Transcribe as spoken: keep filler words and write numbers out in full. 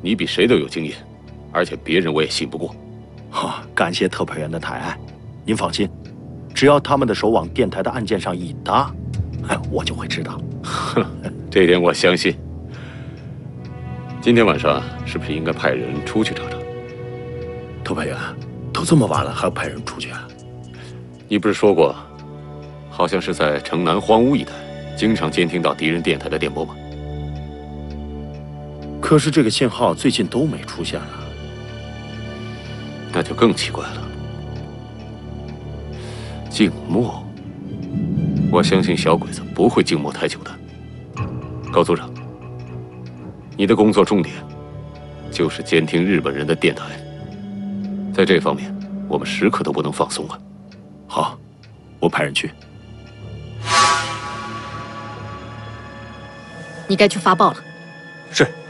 你比谁都有经验，而且别人我也信不过。 哈，感谢特派员的抬爱。您放心，只要他们的手往电台的案件上一搭，我就会知道。 这点我相信。今天晚上是不是应该派人出去找找？ 特派员，都这么晚了，还要派人出去啊？ 你不是说过，好像是在城南荒芜一带，经常监听到敌人电台的电波吗？ 可是这个信号最近都没出现了， 那就更奇怪了。静默，我相信小鬼子不会静默太久的。高组长，你的工作重点就是监听日本人的电台，在这方面我们时刻都不能放松啊。 好，我派人去。 你该去发报了。 是。